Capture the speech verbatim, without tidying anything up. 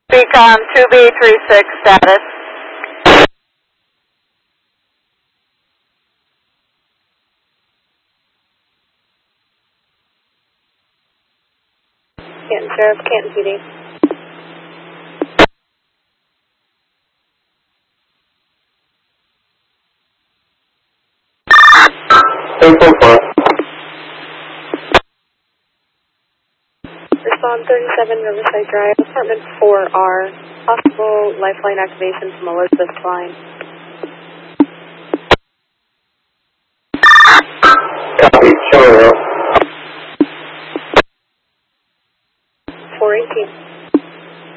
Beacon two B three six status. Canton Sheriff, Canton P D. Respond thirty-seven Riverside Drive, apartment four R. Possible lifeline activation from Elizabeth Line. Copy, showing up. four eighteen.